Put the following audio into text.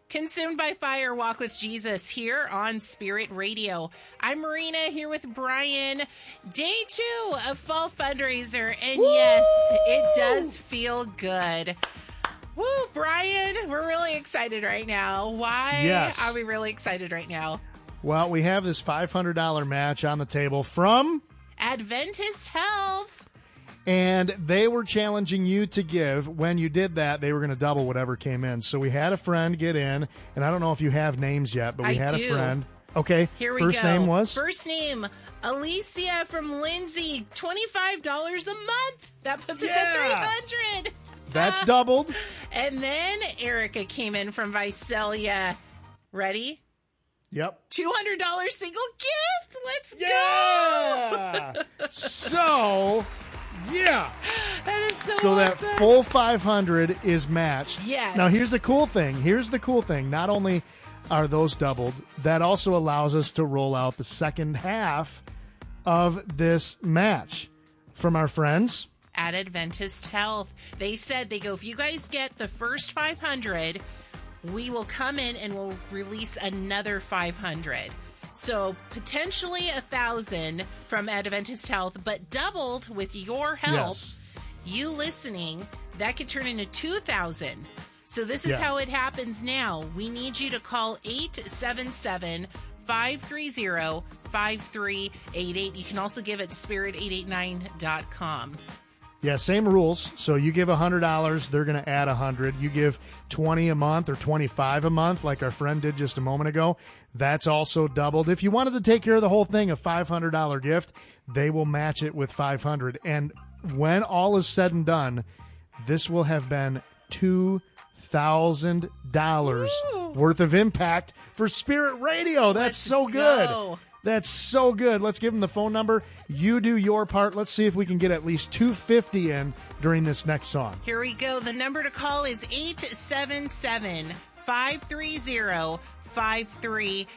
Consumed by Fire, Walk with Jesus here on Spirit Radio. I'm Marina here with Brian. Day 2 of Fall Fundraiser. And Woo! Yes, it does feel good. Woo, Brian, we're really excited right now. Why are we really excited right now? Well, we have this $500 match on the table from Adventist Health. And they were challenging you to give. When you did that, they were going to double whatever came in. So we had a friend get in, and I don't know if you have names yet, but we had a friend. Okay, here we go. First name was? First name, Alicia from Lindsay, $25 a month. That puts us at $300. That's doubled. And then Erica came in from Visalia. Ready? Yep. $200 single gift. Let's go. So... yeah. That is so awesome. That full 500 is matched. Yes. Now, here's the cool thing. Not only are those doubled, that also allows us to roll out the second half of this match from our friends at Adventist Health. They said, if you guys get the first 500, we will come in and we'll release another 500. So potentially 1,000 from Adventist Health, but doubled with your help, you listening, that could turn into 2,000. So this is how it happens now. We need you to call 877-530-5388. You can also give at spirit889.com. Yeah, same rules. So you give $100, they're going to add 100. You give 20 a month or 25 a month, like our friend did just a moment ago. That's also doubled. If you wanted to take care of the whole thing, a $500 gift, they will match it with 500. And when all is said and done, this will have been $2,000 worth of impact for Spirit Radio. That's so good. That's so good. Let's give them the phone number. You do your part. Let's see if we can get at least 250 in during this next song. Here we go. The number to call is 877-530-5388.